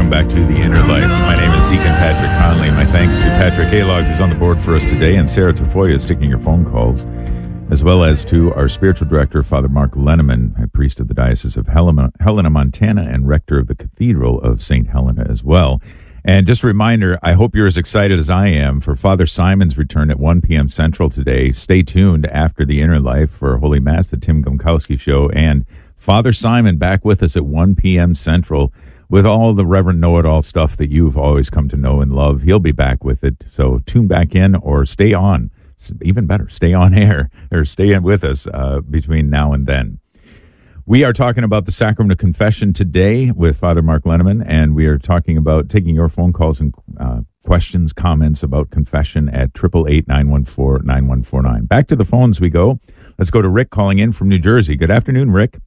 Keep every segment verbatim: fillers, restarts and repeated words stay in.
welcome back to The Inner Life. My name is Deacon Patrick Conley. My thanks to Patrick Alog, who's on the board for us today, and Sarah Tafoya is taking your phone calls, as well as to our spiritual director, Father Mark Lenneman, a priest of the Diocese of Helena, Helena, Montana, and rector of the Cathedral of Saint Helena as well. And just a reminder, I hope you're as excited as I am for Father Simon's return at one p.m. Central today. Stay tuned after The Inner Life for Holy Mass, the Tim Gomkowski Show, and Father Simon back with us at one p.m. Central with all the Reverend Know-It-All stuff that you've always come to know and love. He'll be back with it, so tune back in or stay on. Even better, stay on air or stay in with us uh, between now and then. We are talking about the Sacrament of Confession today with Father Mark Lenneman, and we are talking about taking your phone calls and uh, questions, comments about confession at eight eight eight, nine one four, nine one four nine. Back to the phones we go. Let's go to Rick calling in from New Jersey. Good afternoon, Rick.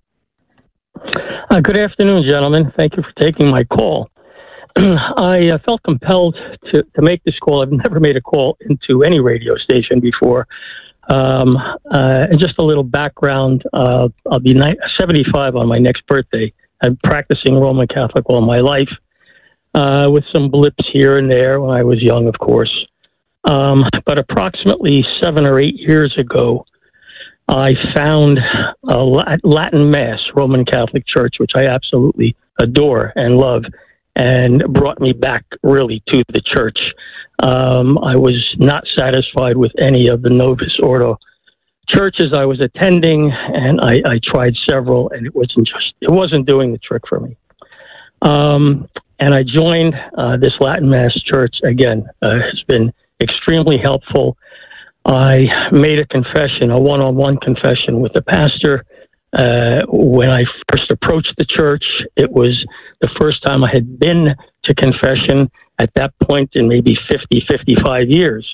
Uh, good afternoon, gentlemen. Thank you for taking my call. I uh, felt compelled to, to make this call. I've never made a call into any radio station before. Um, uh, and just a little background, uh, I'll be seventy-five on my next birthday. I'm practicing Roman Catholic all my life, uh, with some blips here and there when I was young, of course. Um, but approximately seven or eight years ago, I found a Latin Mass, Roman Catholic Church, which I absolutely adore and love, and brought me back really to the church. Um, I was not satisfied with any of the Novus Ordo churches I was attending, and I, I tried several, and it wasn't just it wasn't doing the trick for me. Um, and I joined uh, this Latin Mass church again. Uh, it's been extremely helpful. I made a confession, a one-on-one confession with the pastor. Uh, when I first approached the church, it was the first time I had been to confession at that point in maybe fifty, fifty-five years.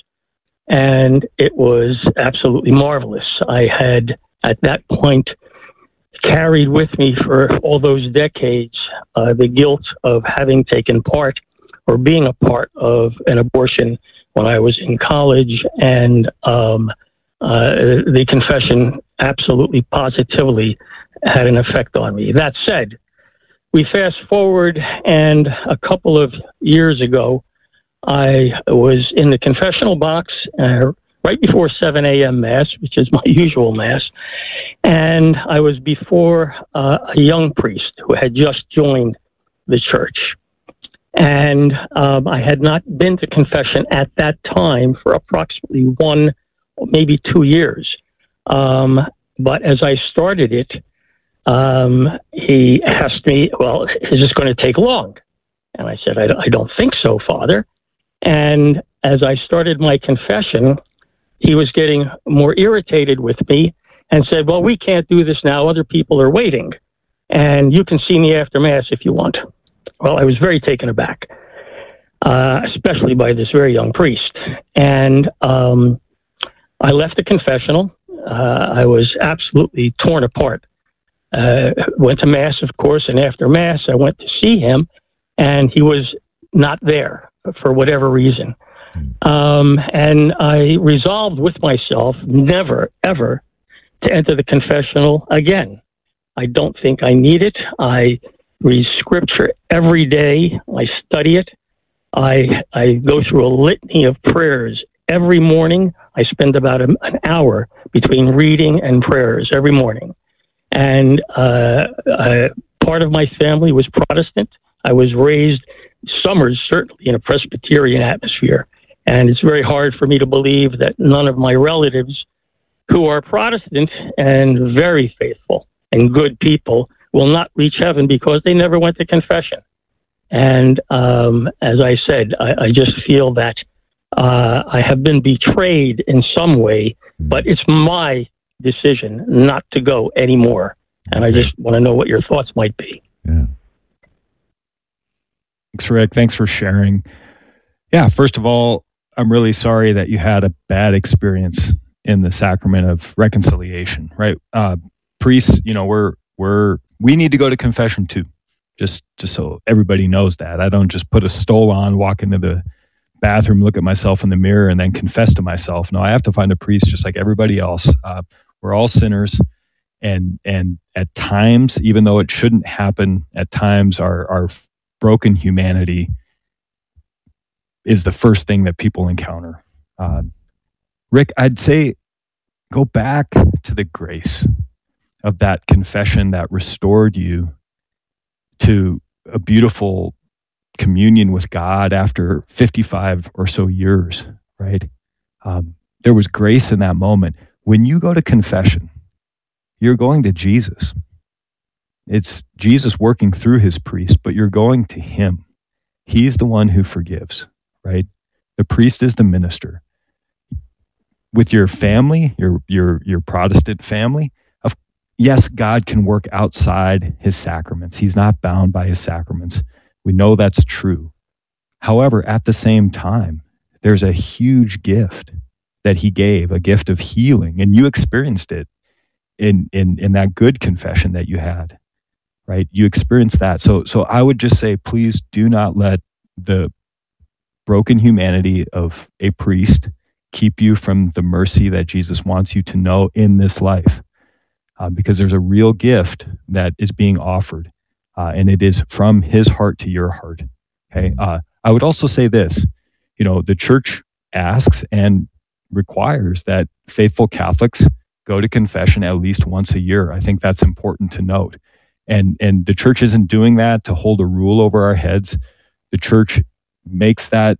And it was absolutely marvelous. I had, at that point, carried with me for all those decades uh, the guilt of having taken part or being a part of an abortion when I was in college, and um, uh, the confession absolutely positively had an effect on me. That said, we fast forward, and a couple of years ago, I was in the confessional box uh, right before seven a.m. Mass, which is my usual Mass, and I was before uh, a young priest who had just joined the church. And um, I had not been to confession at that time for approximately one, maybe two years. Um, but as I started it, um, he asked me, well, is this going to take long? And I said, I, I don't think so, Father. And as I started my confession, he was getting more irritated with me and said, well, we can't do this now. Other people are waiting. And you can see me after Mass if you want. Well, I was very taken aback, uh, especially by this very young priest. And um, I left the confessional. Uh, I was absolutely torn apart. Uh, went to Mass, of course, and after Mass, I went to see him, and he was not there for whatever reason. Um, and I resolved with myself never, ever to enter the confessional again. I don't think I need it. I read scripture every day. I study it. I I go through a litany of prayers every morning. I spend about a, an hour between reading and prayers every morning. And uh, uh, part of my family was Protestant. I was raised summers certainly in a Presbyterian atmosphere. And it's very hard for me to believe that none of my relatives who are Protestant and very faithful and good people will not reach heaven because they never went to confession. And um, as I said, I, I just feel that uh, I have been betrayed in some way, but it's my decision not to go anymore. And I just want to know what your thoughts might be. Yeah. Thanks, Rick. Thanks for sharing. Yeah, first of all, I'm really sorry that you had a bad experience in the sacrament of reconciliation, right? Uh, priests, you know, we're, we're, we need to go to confession too. Just, just so everybody knows that. I don't just put a stole on, walk into the bathroom, look at myself in the mirror, and then confess to myself. No, I have to find a priest just like everybody else. Uh, we're all sinners. And, and at times, even though it shouldn't happen, at times our, our broken humanity is the first thing that people encounter. Uh, Rick, I'd say go back to the grace of that confession that restored you to a beautiful communion with God after fifty-five or so years, right? Um, there was grace in that moment. When you go to confession, you're going to Jesus. It's Jesus working through his priest, but you're going to him. He's the one who forgives, right? The priest is the minister. With your family, your your your Protestant family, of yes, God can work outside his sacraments. He's not bound by his sacraments. We know that's true. However, at the same time, there's a huge gift that he gave, a gift of healing, and you experienced it in in in that good confession that you had, right? You experienced that. So so I would just say, please do not let the broken humanity of a priest keep you from the mercy that Jesus wants you to know in this life, uh, because there's a real gift that is being offered, uh, and it is from his heart to your heart. Okay. Uh, I would also say this, you know, the church asks and requires that faithful Catholics go to confession at least once a year. I think that's important to note. And, and the church isn't doing that to hold a rule over our heads. The church makes that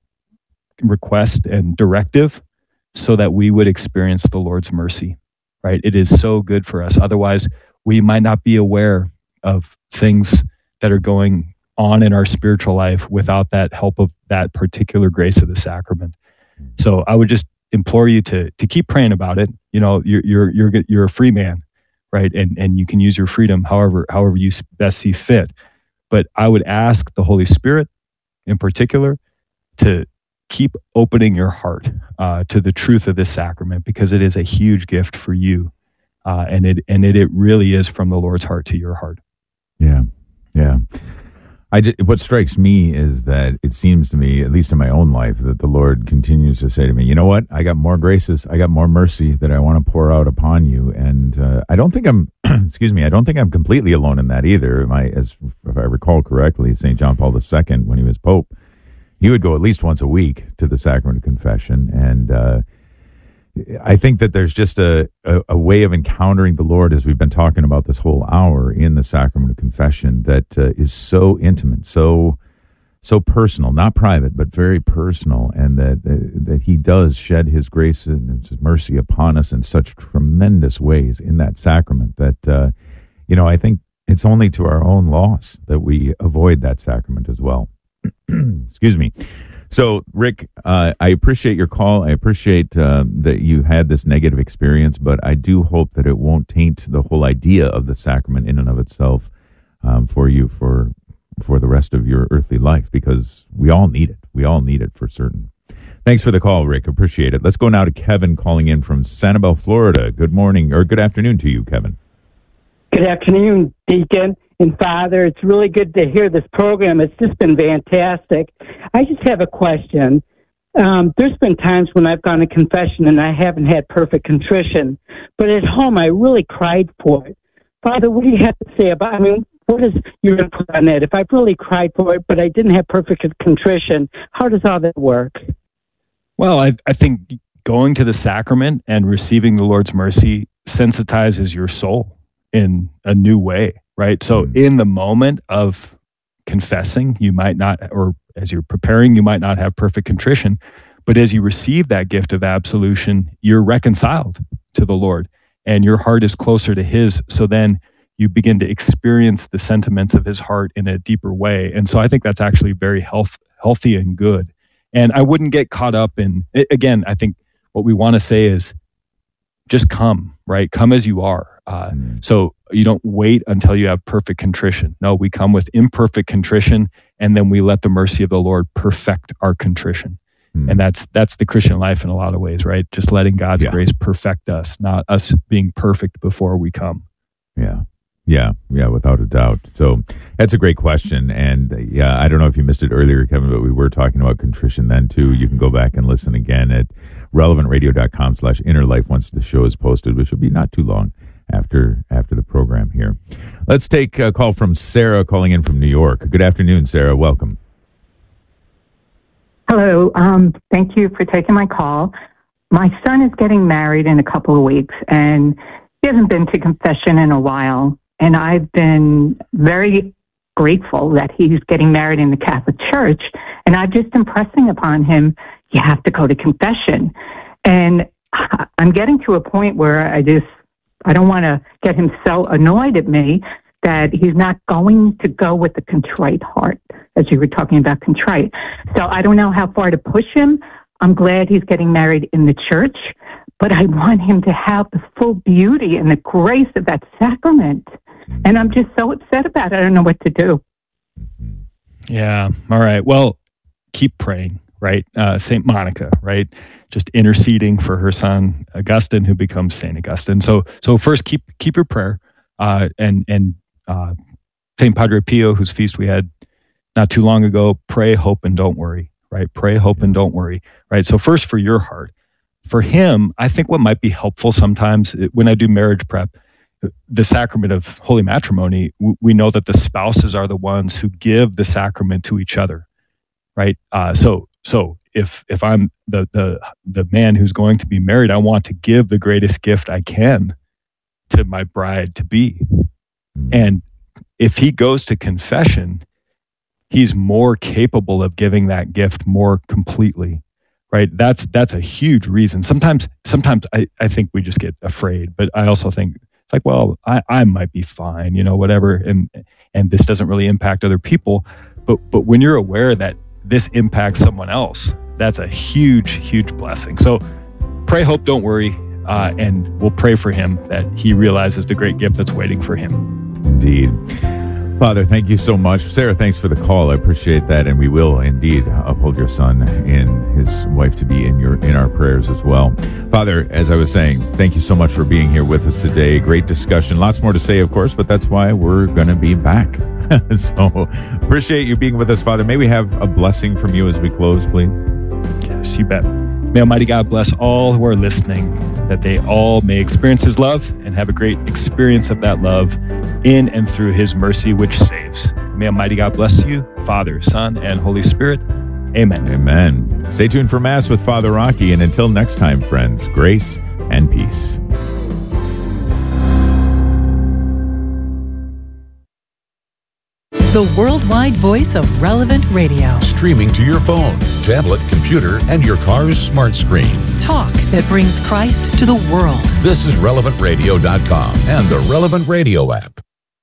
request and directive so that we would experience the Lord's mercy, right? It is so good for us. Otherwise, we might not be aware of things that are going on in our spiritual life without that help of that particular grace of the sacrament. So I would just implore you to to keep praying about it. You know, you're you're you're you're a free man, right? And and you can use your freedom however however you best see fit. But I would ask the Holy Spirit, in particular, to keep opening your heart uh, to the truth of this sacrament, because it is a huge gift for you, uh, and it and it it really is from the Lord's heart to your heart. Yeah, yeah. I just, what strikes me is that it seems to me, at least in my own life, that the Lord continues to say to me, you know what? I got more graces. I got more mercy that I want to pour out upon you. And uh, I don't think I'm, excuse me, I don't think I'm completely alone in that either. My, as if I recall correctly, Saint John Paul the Second, when he was Pope, he would go at least once a week to the sacrament of confession. And uh, I think that there's just a, a, a way of encountering the Lord, as we've been talking about this whole hour, in the sacrament of confession that uh, is so intimate, so so personal, not private, but very personal, and that uh, that he does shed his grace and his mercy upon us in such tremendous ways in that sacrament that, uh, you know, I think it's only to our own loss that we avoid that sacrament as well. Excuse me. So, Rick, uh, I appreciate your call. I appreciate uh, that you had this negative experience, but I do hope that it won't taint the whole idea of the sacrament in and of itself um, for you for for the rest of your earthly life, because we all need it. We all need it for certain. Thanks for the call, Rick. Appreciate it. Let's go now to Kevin calling in from Sanibel, Florida. Good morning, or good afternoon to you, Kevin. Good afternoon, Deacon and Father. It's really good to hear this program. It's just been fantastic. I just have a question. Um, there's been times when I've gone to confession and I haven't had perfect contrition, but at home I really cried for it. Father, what do you have to say about, I mean, what is your input on that? If I've really cried for it, but I didn't have perfect contrition, how does all that work? Well, I, I think going to the sacrament and receiving the Lord's mercy sensitizes your soul in a new way, right? So in the moment of confessing, you might not, or as you're preparing, you might not have perfect contrition, but as you receive that gift of absolution, you're reconciled to the Lord and your heart is closer to his. So then you begin to experience the sentiments of his heart in a deeper way. And so I think that's actually very health, healthy and good. And I wouldn't get caught up in, again, I think what we want to say is just come, right? Come as you are. Uh, mm. So you don't wait until you have perfect contrition. No, we come with imperfect contrition, and then we let the mercy of the Lord perfect our contrition. Mm. And that's that's the Christian life in a lot of ways, right? Just letting God's yeah. grace perfect us, not us being perfect before we come. Yeah. Yeah, yeah, without a doubt. So that's a great question. And uh, yeah, I don't know if you missed it earlier, Kevin, but we were talking about contrition then too. You can go back and listen again at relevant radio dot com slash inner life once the show is posted, which will be not too long after after the program here. Let's take a call from Sarah calling in from New York. Good afternoon, Sarah. Welcome. Hello. Um, thank you for taking my call. My son is getting married in a couple of weeks, and he hasn't been to confession in a while. And I've been very grateful that he's getting married in the Catholic Church. And I'm just impressing upon him, you have to go to confession. And I'm getting to a point where I just, I don't want to get him so annoyed at me that he's not going to go with the contrite heart, as you were talking about contrite. So I don't know how far to push him. I'm glad he's getting married in the church, but I want him to have the full beauty and the grace of that sacrament. And I'm just so upset about it. I don't know what to do. Yeah. All right. Well, keep praying, right? Uh, Saint Monica, right? Just interceding for her son, Augustine, who becomes Saint Augustine. So, so first keep, keep your prayer, uh, and, and, uh, Saint Padre Pio, whose feast we had not too long ago, pray, hope, and don't worry, right? Pray, hope, and don't worry, right? So first for your heart. For him, I think what might be helpful sometimes when I do marriage prep, the sacrament of holy matrimony, we know that the spouses are the ones who give the sacrament to each other, right? Uh, so, so if if I'm the the the man who's going to be married, I want to give the greatest gift I can to my bride to be, and if he goes to confession, he's more capable of giving that gift more completely, right? That's that's a huge reason. Sometimes, sometimes I, I think we just get afraid, but I also think it's like, well, I, I might be fine, you know, whatever, and and this doesn't really impact other people. But but when you're aware that this impacts someone else, that's a huge, huge blessing. So pray, hope, don't worry, uh, and we'll pray for him that he realizes the great gift that's waiting for him. Indeed. Father, thank you so much. Sarah, thanks for the call. I appreciate that, and we will indeed uphold your son and his wife to be in your in our prayers as well. Father, as I was saying, thank you so much for being here with us today. Great discussion. Lots more to say, of course, but that's why we're going to be back. So appreciate you being with us, Father. May we have a blessing from you as we close, please? Yes, you bet. May Almighty God bless all who are listening, that they all may experience his love and have a great experience of that love in and through his mercy, which saves. May Almighty God bless you, Father, Son, and Holy Spirit. Amen. Amen. Stay tuned for Mass with Father Rocky, and until next time, friends, grace and peace. The worldwide voice of Relevant Radio. Streaming to your phone, tablet, computer, and your car's smart screen. Talk that brings Christ to the world. This is relevant radio dot com and the Relevant Radio app.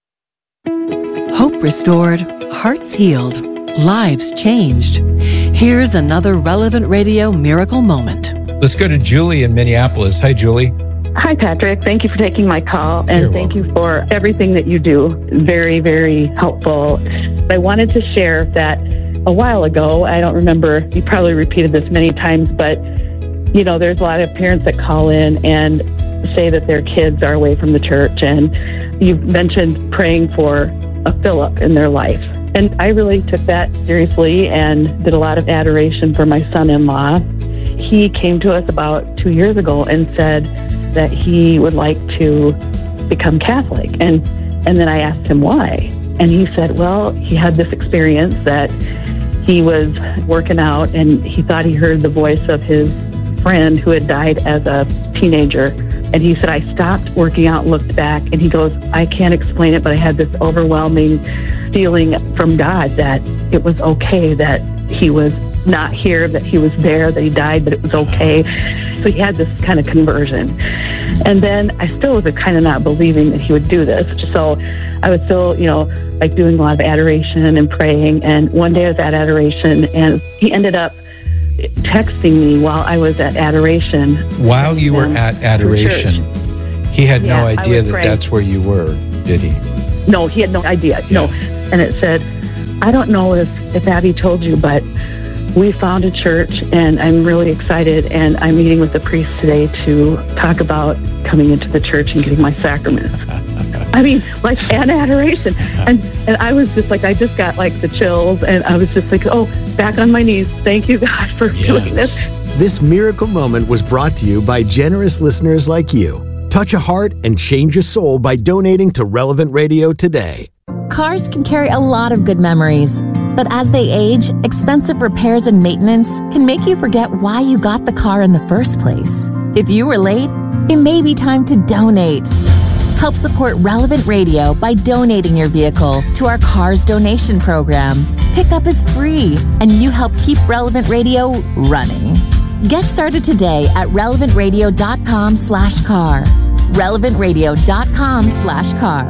Hope restored, hearts healed, lives changed. Here's another Relevant Radio miracle moment. Let's go to Julie in Minneapolis. Hi, Julie. Hi, Patrick. Thank you for taking my call, and You're thank welcome. you for everything that you do. Very, very helpful. I wanted to share that a while ago, I don't remember, you probably repeated this many times, but, you know, there's a lot of parents that call in and say that their kids are away from the church, and you've mentioned praying for a fill-up in their life. And I really took that seriously and did a lot of adoration for my son-in-law. He came to us about two years ago and said that he would like to become Catholic. And, and then I asked him why. And he said, well, he had this experience that he was working out and he thought he heard the voice of his friend who had died as a teenager. And he said, I stopped working out, looked back, and he goes, I can't explain it, but I had this overwhelming feeling from God that it was okay that he was not here, that he was there, that he died, but it was okay. So he had this kind of conversion. And then I still was kind of not believing that he would do this. So I was still, you know, like doing a lot of adoration and praying. And one day I was at adoration and he ended up texting me while I was at adoration. While you were at adoration, he had Yeah, no I idea was that praying. that's where you were, did he? No, he had no idea. Yeah. No. And it said, I don't know if, if Abby told you, but we found a church and I'm really excited, and I'm meeting with the priest today to talk about coming into the church and getting my sacrament. I mean, like an adoration. And and I was just like, I just got like the chills, and I was just like, oh, back on my knees. Thank you, God, for Yes. doing this. This miracle moment was brought to you by generous listeners like you. Touch a heart and change a soul by donating to Relevant Radio today. Cars can carry a lot of good memories, but as they age, expensive repairs and maintenance can make you forget why you got the car in the first place. If you were late, it may be time to donate. Help support Relevant Radio by donating your vehicle to our Cars Donation Program. Pickup is free, and you help keep Relevant Radio running. Get started today at relevantradio.com slash car. relevantradio.com slash car.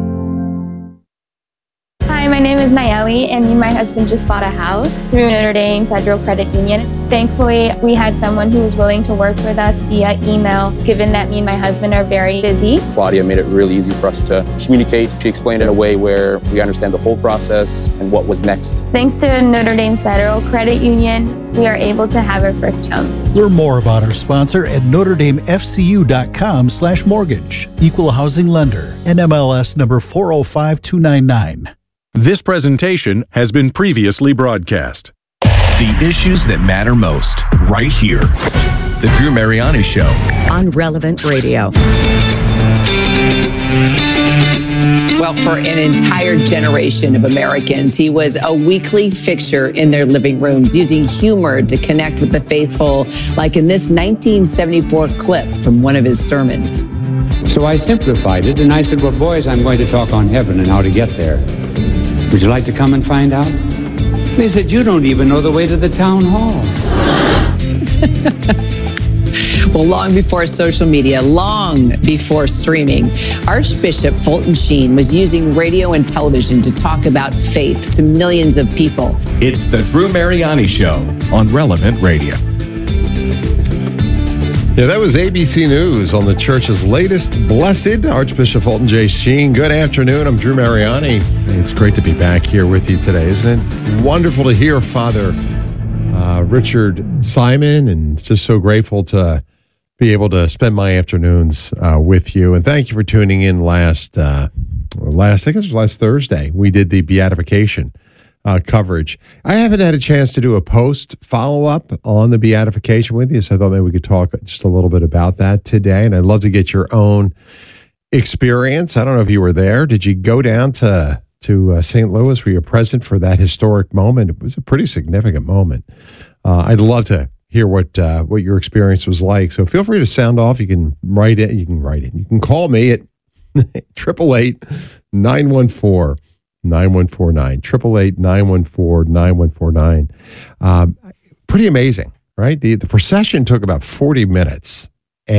Hi, my name is Nayeli, and me and my husband just bought a house through Notre Dame Federal Credit Union. Thankfully, we had someone who was willing to work with us via email, given that me and my husband are very busy. Claudia made it really easy for us to communicate. She explained it in a way where we understand the whole process and what was next. Thanks to Notre Dame Federal Credit Union, we are able to have our first home. Learn more about our sponsor at notredamefcu.com slash mortgage. Equal housing lender. N M L S number four oh five two nine nine. This presentation has been previously broadcast. The issues that matter most, right here. The Drew Mariani Show on Relevant Radio. Well, for an entire generation of Americans, he was a weekly fixture in their living rooms, using humor to connect with the faithful, like in this nineteen seventy-four clip from one of his sermons. So I simplified it, and I said, well, boys, I'm going to talk on heaven and how to get there. Would you like to come and find out? They said, you don't even know the way to the town hall. Well, long before social media, long before streaming, Archbishop Fulton Sheen was using radio and television to talk about faith to millions of people. It's the Drew Mariani Show on Relevant Radio. Yeah, that was A B C News on the church's latest Blessed, Archbishop Fulton J. Sheen. Good afternoon. I'm Drew Mariani. It's great to be back here with you today, isn't it? Wonderful to hear Father uh, Richard Simon, and just so grateful to be able to spend my afternoons uh, with you. And thank you for tuning in last, uh, last I think it was last Thursday. We did the beatification Uh, coverage. I haven't had a chance to do a post follow-up on the beatification with you, so I thought maybe we could talk just a little bit about that today, and I'd love to get your own experience. I don't know if you were there. Did you go down to, to uh, Saint Louis? Were you present for that historic moment? It was a pretty significant moment. Uh, I'd love to hear what uh, what your experience was like, so feel free to sound off. You can write it. You can write it. You can call me at eight eight eight, nine one four, nine one four nine, eight eight eight, nine one four, nine one four nine. Um, pretty amazing, right? The, the procession took about forty minutes,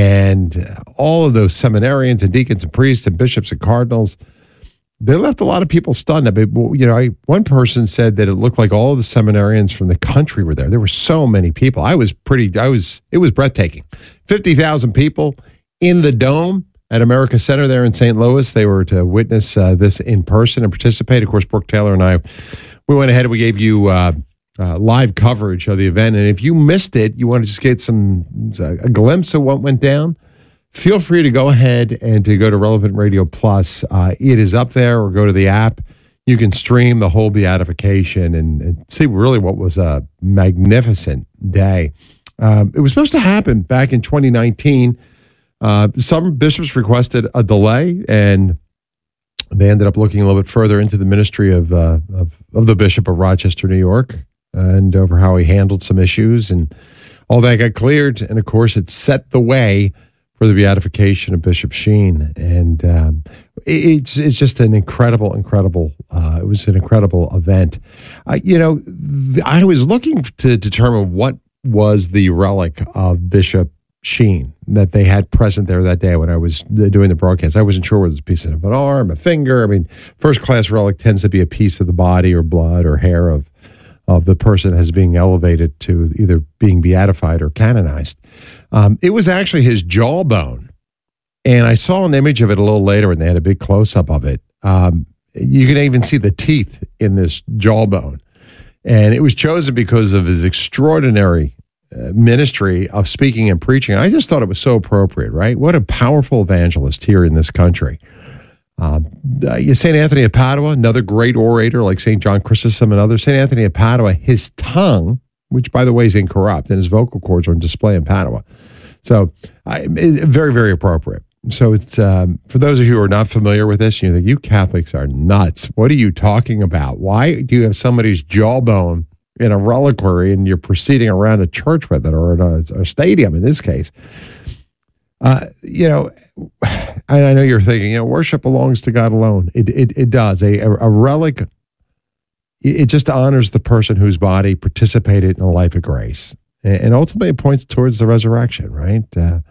and all of those seminarians and deacons and priests and bishops and cardinals, they left a lot of people stunned. I mean, you know, I, one person said that it looked like all of the seminarians from the country were there. There were so many people. I was pretty, I was, it was breathtaking. fifty thousand people in the dome at America Center there in Saint Louis. They were to witness uh, this in person and participate. Of course, Brooke Taylor and I, we went ahead and we gave you uh, uh, live coverage of the event. And if you missed it, you want to just get some a glimpse of what went down, feel free to go ahead and to go to Relevant Radio Plus. Uh, it is up there, or go to the app. You can stream the whole beatification and, and see really what was a magnificent day. Um, it was supposed to happen back in twenty nineteen. Uh, some bishops requested a delay, and they ended up looking a little bit further into the ministry of, uh, of of the Bishop of Rochester, New York, and over how he handled some issues, and all that got cleared. And of course, it set the way for the beatification of Bishop Sheen, and um, it, it's it's just an incredible, incredible. Uh, it was an incredible event. Uh, you know, th- I was looking to determine what was the relic of Bishop Sheen that they had present there that day when I was doing the broadcast. I wasn't sure whether it was a piece of an arm, a finger. I mean, first class relic tends to be a piece of the body or blood or hair of of the person as being elevated to either being beatified or canonized. Um, it was actually his jawbone, and I saw an image of it a little later, and they had a big close up of it. Um, you can even see the teeth in this jawbone, and it was chosen because of his extraordinary Uh, ministry of speaking and preaching. I just thought it was so appropriate, right? What a powerful evangelist here in this country. Um, uh, Saint Anthony of Padua, another great orator like Saint John Chrysostom and others. Saint Anthony of Padua, his tongue, which by the way is incorrupt, and his vocal cords are on display in Padua. So I, it, very, very appropriate. so it's um, for those of you who are not familiar with this, you think you Catholics are nuts. What are you talking about? Why do you have somebody's jawbone in a reliquary and you're proceeding around a church with it, or in a, a stadium in this case? Uh, you know, I, I know you're thinking, you know, worship belongs to God alone. It it, it does. A, a, a relic, it just honors the person whose body participated in a life of grace. And ultimately, it points towards the resurrection, right? Uh,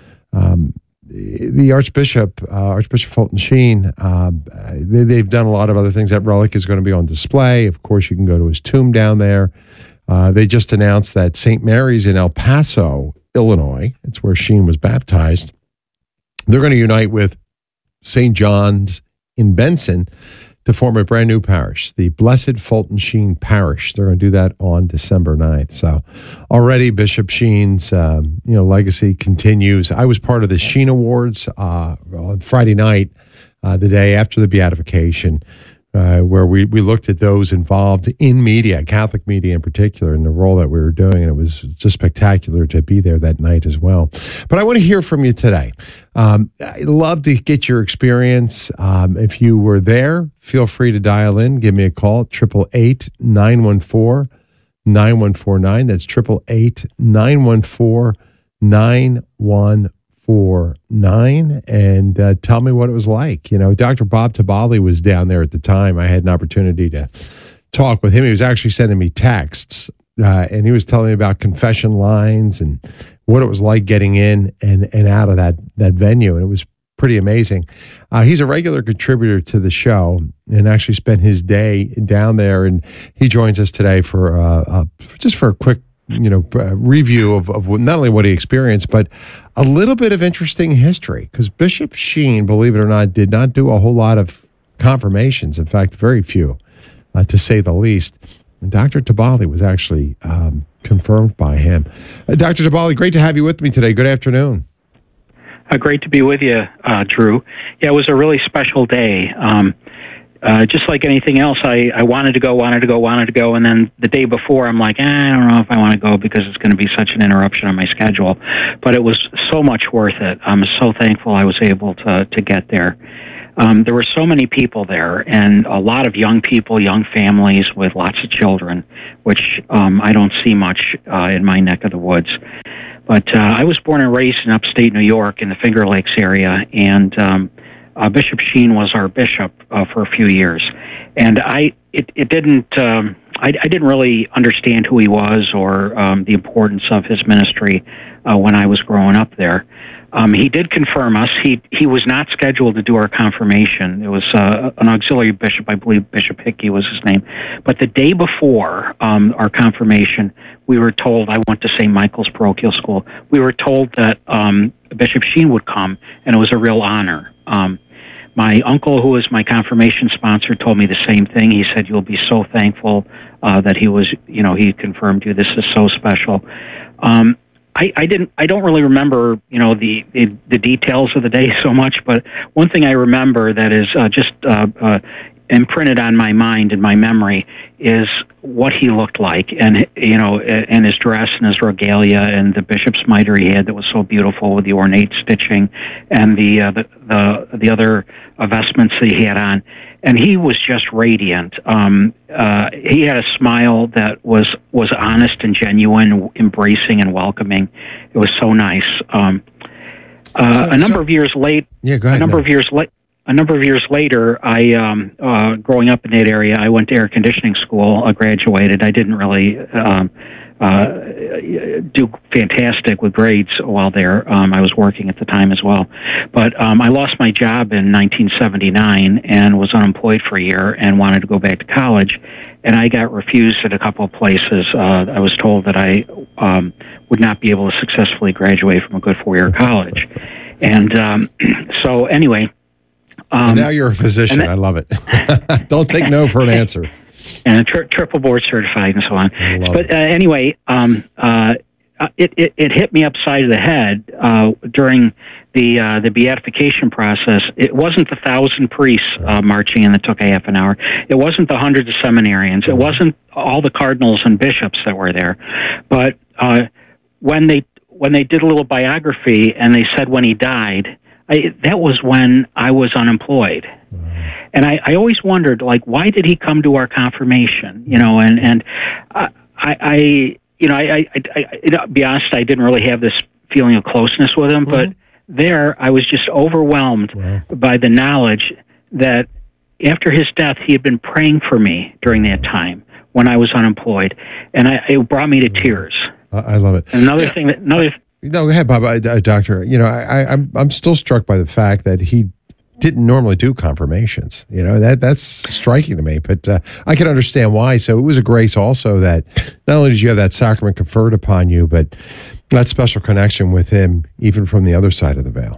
um, the Archbishop, uh, Archbishop Fulton Sheen, uh, they, they've done a lot of other things. That relic is going to be on display. Of course, you can go to his tomb down there. Uh, they just announced that Saint Mary's in El Paso, Illinois, it's where Sheen was baptized. They're going to unite with Saint John's in Benson to form a brand new parish, the Blessed Fulton Sheen Parish. They're going to do that on December ninth. So already Bishop Sheen's um, you know, legacy continues. I was part of the Sheen Awards uh, on Friday night, uh, the day after the beatification, uh, where we, we looked at those involved in media, Catholic media in particular, and the role that we were doing. And it was just spectacular to be there that night as well. But I want to hear from you today. Um, I'd love to get your experience. Um, if you were there, feel free to dial in. Give me a call, eight eight eight, nine one four, nine one four nine. That's eight eight eight, nine one four, nine one four nine. And uh, tell me what it was like. You know, Doctor Bob Tabali was down there at the time. I had an opportunity to talk with him. He was actually sending me texts, uh, and he was telling me about confession lines and what it was like getting in and, and out of that, that venue. And it was pretty amazing. Uh, he's a regular contributor to the show and actually spent his day down there. And he joins us today for uh, uh, just for a quick, you know, uh, review of, of not only what he experienced, but a little bit of interesting history. Because Bishop Sheen, believe it or not, did not do a whole lot of confirmations. In fact, very few, uh, to say the least. And Doctor Tabali was actually um, confirmed by him. Uh, Doctor Tabali, great to have you with me today. Good afternoon. Uh, great to be with you, uh, Drew. Yeah, it was a really special day. Um, uh, just like anything else, I, I wanted to go, wanted to go, wanted to go, and then the day before, I'm like, eh, I don't know if I want to go because it's going to be such an interruption on my schedule. But it was so much worth it. I'm so thankful I was able to to get there. Um, there were so many people there, and a lot of young people, young families with lots of children, which um, I don't see much uh, in my neck of the woods. But uh, I was born and raised in upstate New York in the Finger Lakes area, and um, uh, Bishop Sheen was our bishop uh, for a few years. And I, it, it didn't, um, I, I didn't really understand who he was or um, the importance of his ministry uh, when I was growing up there. Um, he did confirm us. He he was not scheduled to do our confirmation. It was uh, an auxiliary bishop, I believe Bishop Hickey was his name. But the day before um, our confirmation, we were told, I went to Saint Michael's Parochial School, we were told that um, Bishop Sheen would come, and it was a real honor. Um, my uncle, who was my confirmation sponsor, told me the same thing. He said, you'll be so thankful uh, that he was, you know, he confirmed you. This is so special. Um, I, I didn't. I don't really remember, you know, the, the the details of the day so much. But one thing I remember that is uh, just uh, uh, imprinted on my mind and my memory is what he looked like, and you know, and his dress and his regalia and the bishop's mitre he had that was so beautiful with the ornate stitching and the uh, the, the the other uh, vestments that he had on. And he was just radiant. Um, uh, he had a smile that was was honest and genuine, embracing and welcoming. It was so nice. Um, uh, so, a number so, of years late, yeah, go ahead, a number man. of years late. A number of years later, I, um, uh, growing up in that area, I went to air conditioning school. I graduated. I didn't really um, uh, do fantastic with grades while there. Um, I was working at the time as well. But um, I lost my job in nineteen seventy-nine and was unemployed for a year and wanted to go back to college. And I got refused at a couple of places. Uh, I was told that I um, would not be able to successfully graduate from a good four-year college. And um, so anyway... Um, and now you're a physician. That, I love it. Don't take no for an answer. And tri- triple board certified and so on. But uh, anyway, um, uh, it, it it hit me upside of the head uh, during the uh, the beatification process. It wasn't the thousand priests uh, marching in that took a half an hour. It wasn't the hundreds of seminarians. It wasn't all the cardinals and bishops that were there. But uh, when they when they did a little biography and they said when he died. I, that was when I was unemployed. And I, I always wondered, like, why did he come to our confirmation? You know, and, and I, I, you know, I, I, I, I, to be honest, I didn't really have this feeling of closeness with him, mm-hmm. but there I was just overwhelmed wow. by the knowledge that after his death, he had been praying for me during that time when I was unemployed, and I, it brought me to tears. I love it. And another yeah. thing that another. No, go ahead, Bob. I, uh, doctor, you know, I, I'm I'm still struck by the fact that he didn't normally do confirmations. You know, that that's striking to me, but uh, I can understand why. So it was a grace also that not only did you have that sacrament conferred upon you, but that special connection with him, even from the other side of the veil.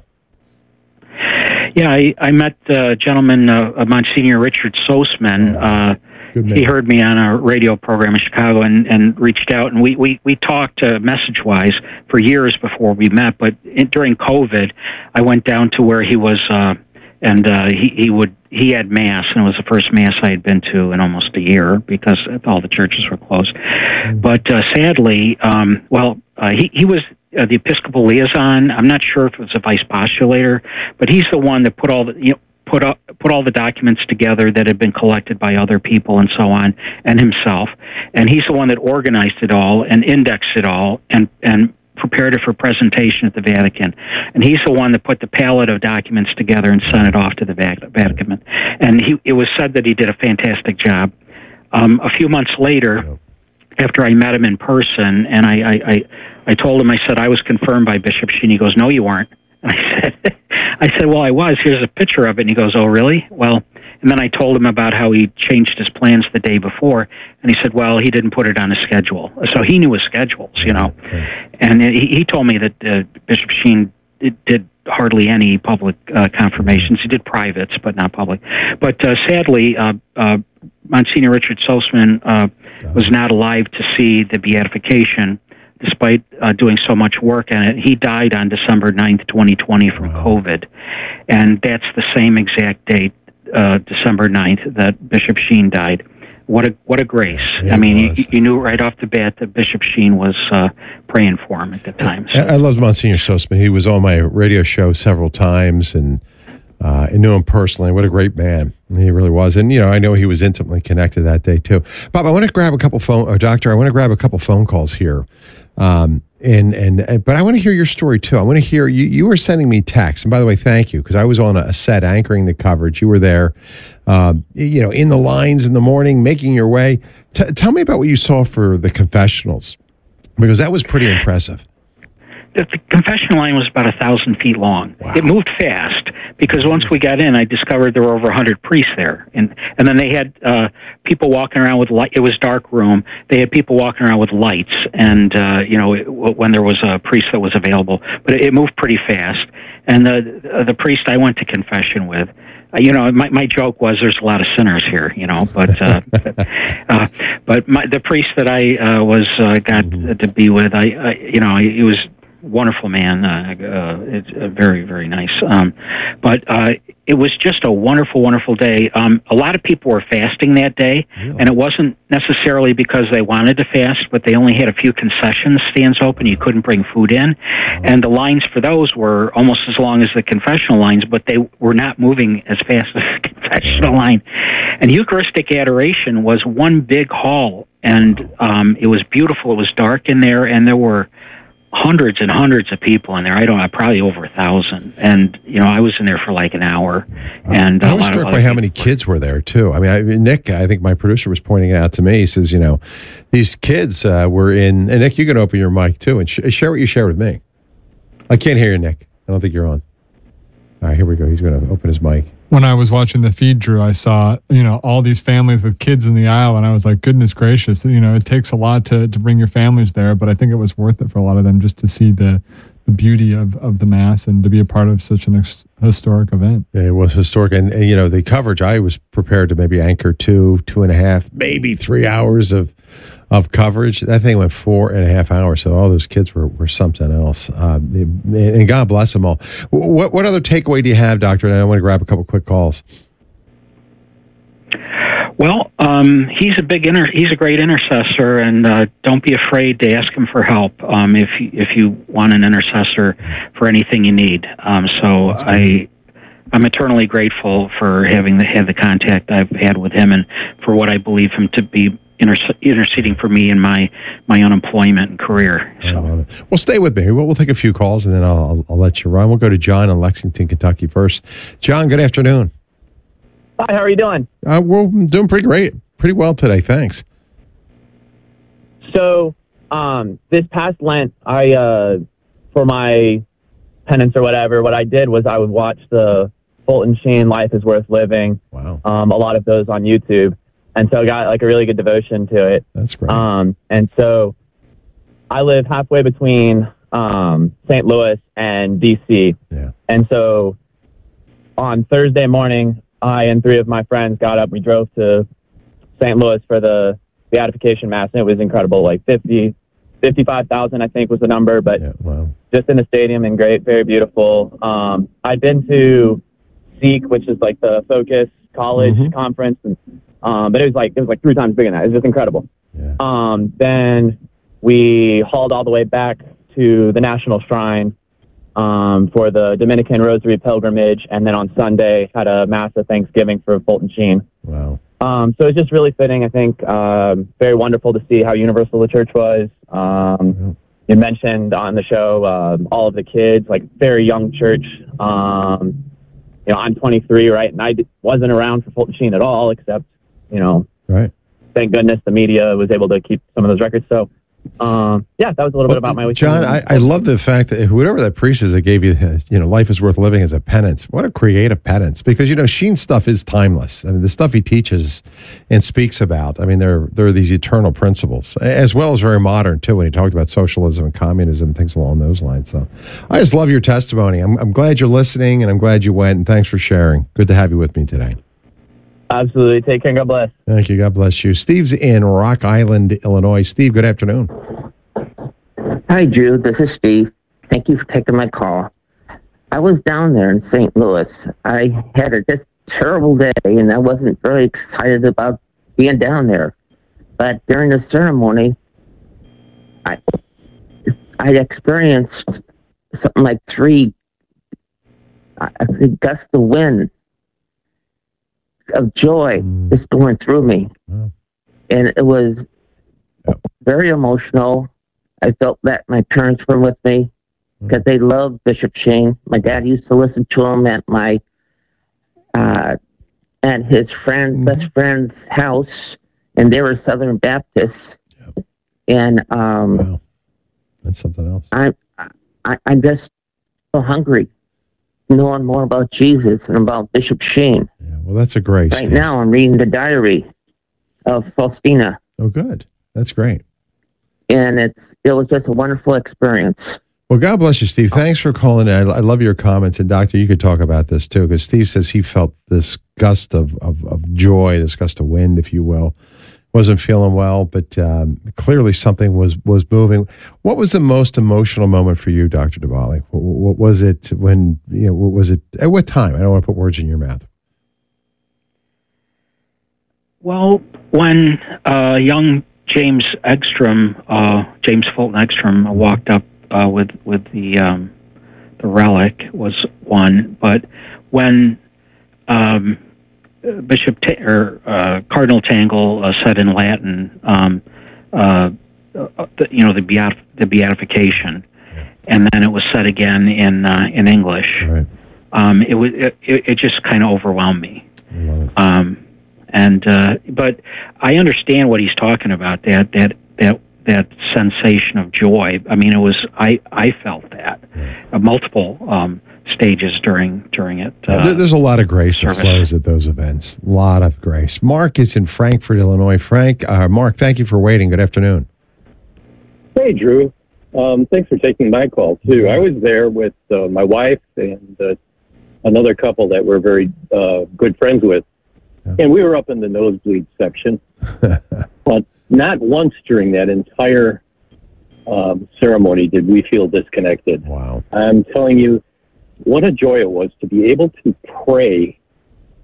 Yeah, I, I met a gentleman, uh, Monsignor Richard Sosman. Uh, he heard me on a radio program in Chicago and, and reached out, and we, we, we talked uh, message-wise for years before we met, but in, during COVID, I went down to where he was, uh, and uh, he, he would he had Mass, and it was the first Mass I had been to in almost a year because all the churches were closed. Mm-hmm. But uh, sadly, um, well, uh, he, he was uh, the Episcopal liaison. I'm not sure if it was a vice postulator, but he's the one that put all the, you know, put up, put all the documents together that had been collected by other people and so on, and himself. And he's the one that organized it all and indexed it all and, and prepared it for presentation at the Vatican. And he's the one that put the palette of documents together and sent it off to the Vatican. And he, it was said that he did a fantastic job. Um, a few months later, after I met him in person, and I, I, I, I told him, I said, I was confirmed by Bishop Sheen. He goes, no, you weren't. And I said, I said, well, I was. Here's a picture of it. And he goes, oh, really? Well, and then I told him about how he changed his plans the day before. And he said, well, he didn't put it on his schedule. So he knew his schedules, you know. And he, he told me that uh, Bishop Sheen did, did hardly any public uh, confirmations. He did privates, but not public. But uh, sadly, uh, uh, Monsignor Richard Sosman uh, was not alive to see the beatification, despite uh, doing so much work on it. He died on December ninth, twenty twenty from wow. COVID. And that's the same exact date, uh, December ninth, that Bishop Sheen died. What a what a grace. Yeah, I mean, you, you knew right off the bat that Bishop Sheen was uh, praying for him at the time. So. I, I love Monsignor Sosman. He was on my radio show several times, and uh, I knew him personally. What a great man. He really was. And, you know, I know he was intimately connected that day, too. Bob, I want to grab a couple phone, or Doctor, I want to grab a couple phone calls here. Um, and, and, and, but I want to hear your story too. I want to hear, you, you were sending me texts. And by the way, thank you. Cause I was on a set anchoring the coverage. You were there, um, you know, in the lines in the morning, making your way. T- tell me about what you saw for the confessionals, because that was pretty impressive. The, the confession line was about a thousand feet long. Wow. It moved fast because once we got in, I discovered there were over a hundred priests there, and and then they had uh, people walking around with light. It was dark room. They had people walking around with lights, and uh, you know it, when there was a priest that was available, but it, it moved pretty fast. And the uh, the priest I went to confession with, uh, you know, my my joke was there's a lot of sinners here, you know, but uh, uh, but my, the priest that I uh, was uh, got mm-hmm. to be with, I, I you know, he was. Wonderful man. Uh, uh, it's uh, very, very nice. Um, but uh, it was just a wonderful, wonderful day. Um, a lot of people were fasting that day, really? And it wasn't necessarily because they wanted to fast, but they only had a few concession stands open. You couldn't bring food in. Oh. And the lines for those were almost as long as the confessional lines, but they were not moving as fast as the confessional line. And Eucharistic adoration was one big hall, and um, it was beautiful. It was dark in there, and there were hundreds and hundreds of people in there. I don't know, probably over a thousand. And, you know, I was in there for like an hour. And I was struck by how many kids were there, too. I mean, I, Nick, I think my producer was pointing it out to me. He says, you know, these kids uh, were in, and Nick, you can open your mic, too, and sh- share what you share with me. I can't hear you, Nick. I don't think you're on. All right, here we go. He's going to open his mic. When I was watching the feed, Drew, I saw, you know, all these families with kids in the aisle, and I was like, goodness gracious, you know, it takes a lot to, to bring your families there, but I think it was worth it for a lot of them just to see the, the beauty of, of the Mass and to be a part of such an ex- historic event. Yeah, it was historic. And, and, you know, the coverage, I was prepared to maybe anchor two, two and a half, maybe three hours of of coverage. That thing went four and a half hours. So all those kids were, were something else. Uh, they, and God bless them all. What what other takeaway do you have, Doctor? And I want to grab a couple quick calls. Well, um, he's a big inter- he's a great intercessor, and uh, don't be afraid to ask him for help um, if you, if you want an intercessor for anything you need. Um, so I I'm eternally grateful for having the, had the contact I've had with him, and for what I believe him to be inter- interceding for me in my my unemployment and career. So. Well, stay with me. We'll, we'll take a few calls, and then I'll, I'll, I'll let you run. We'll go to John in Lexington, Kentucky first. John, good afternoon. Hi, how are you doing? Uh, we're doing pretty great, pretty well today. Thanks. So, um, this past Lent, I uh, for my penance or whatever, what I did was I would watch the Fulton Sheen Life is Worth Living. Wow. Um, a lot of those on YouTube, and so I got like a really good devotion to it. That's great. Um, and so I live halfway between um, Saint Louis and D C. Yeah. And so on Thursday morning, I and three of my friends got up. We drove to Saint Louis for the beatification mass, and it was incredible. Like fifty, fifty-five thousand, I think was the number, but yeah, wow. just in the stadium and great, very beautiful. Um, I'd been to Seek, which is like the Focus College mm-hmm. conference, and um, but it was like it was like three times bigger than that. It was just incredible. Yeah. Um, then we hauled all the way back to the National Shrine Um, for the Dominican Rosary pilgrimage, and then on Sunday had a mass of Thanksgiving for Fulton Sheen. Wow. Um, so it's just really fitting, I think. Um, very wonderful to see how universal the church was. Um, yeah. You mentioned on the show um, all of the kids, like very young church. Um, you know, I'm twenty-three, right, and I d- wasn't around for Fulton Sheen at all, except, you know, right. Thank goodness the media was able to keep some of those records. So. Um, yeah, that was a little well, bit about my weekend. John, I, I love the fact that whoever that priest is that gave you, you know, life is worth living as a penance. What a creative penance, because you know Sheen's stuff is timeless. I mean, the stuff he teaches and speaks about. I mean, there there are these eternal principles, as well as very modern too. When he talked about socialism and communism and things along those lines. So, I just love your testimony. I'm I'm glad you're listening, and I'm glad you went. And thanks for sharing. Good to have you with me today. Absolutely. Take care. God bless. Thank you. God bless you. Steve's in Rock Island, Illinois. Steve, good afternoon. Hi, Drew. This is Steve. Thank you for taking my call. I was down there in Saint Louis. I had a just terrible day, and I wasn't very excited about being down there. But during the ceremony, I I experienced something like three I think gusts of wind of joy mm. just going through me. Mm. And it was very emotional. I felt that my parents were with me because mm. they loved Bishop Sheen. My dad used to listen to him at my uh, at his friend, mm. best friend's house, and they were Southern Baptists. Yep. And um, wow. That's something else. I, I I'm just so hungry, knowing more about Jesus and about Bishop Sheen. Yeah, well, that's a grace. Right Steve. now, I'm reading the diary of Faustina. Oh, good. That's great. And it's it was just a wonderful experience. Well, God bless you, Steve. Thanks for calling in. I, I love your comments. And, Doctor, you could talk about this, too, because Steve says he felt this gust of, of, of joy, this gust of wind, if you will. Wasn't feeling well, but um, clearly something was, was moving. What was the most emotional moment for you, Doctor Duvally? What, what was it when, you know, what was it, at what time? I don't want to put words in your mouth. Well, when uh, young James Egstrom, uh, James Fulton Egstrom, walked up uh, with with the um, the relic was one, but when um, Bishop Ta- or uh, Cardinal Tangle uh, said in Latin, um, uh, the, you know, the beat- the beatification, and then it was said again in uh, in English. Right. Um, it was it, it just kind of overwhelmed me. Um, and uh, but I understand what he's talking about. That that that that sensation of joy. I mean, it was I I felt that uh, multiple um, stages during during it. Uh, there, there's a lot of grace that service. flows at those events. A lot of grace. Mark is in Frankfort, Illinois. Frank, uh, Mark, thank you for waiting. Good afternoon. Hey, Drew. Um, thanks for taking my call, too. I was there with uh, my wife and uh, another couple that we're very uh, good friends with. Yeah. And we were up in the nosebleed section. But not once during that entire um, ceremony did we feel disconnected. Wow. I'm telling you, what a joy it was to be able to pray